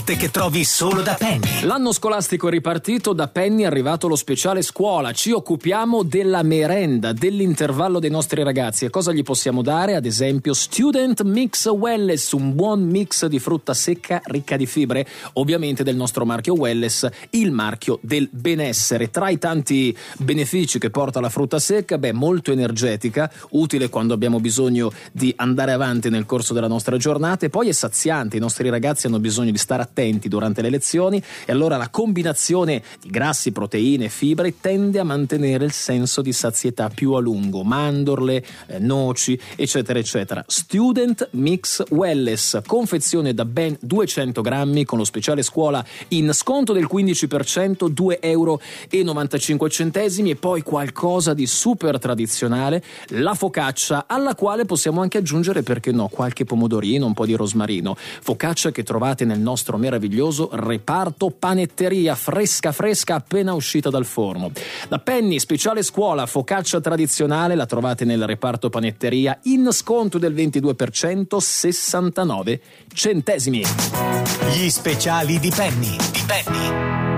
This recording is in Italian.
offerte che trovi solo da Penny. L'anno scolastico è ripartito, da Penny è arrivato lo speciale scuola. Ci occupiamo della merenda, dell'intervallo dei nostri ragazzi. E cosa gli possiamo dare? Ad esempio Student Mix Wellness, un buon mix di frutta secca ricca di fibre, ovviamente del nostro marchio Wellness, il marchio del benessere. Tra i tanti benefici che porta la frutta secca, molto energetica, utile quando abbiamo bisogno di andare avanti nel corso della nostra giornata, e poi è saziante. I nostri ragazzi hanno bisogno di stare attenti durante le lezioni, e allora la combinazione di grassi, proteine e fibre tende a mantenere il senso di sazietà più a lungo. Mandorle, noci, eccetera eccetera. Student Mix Wellness, confezione da ben 200 grammi con lo speciale scuola in sconto del 15%, €2,95, e poi qualcosa di super tradizionale, la focaccia, alla quale possiamo anche aggiungere, perché no, qualche pomodorino, un po' di rosmarino. Focaccia che trovate nel nostro meraviglioso reparto panetteria, fresca appena uscita dal forno. Da Penny, speciale scuola, focaccia tradizionale, la trovate nel reparto panetteria in sconto del 22%, 69 centesimi. Gli speciali di Penny.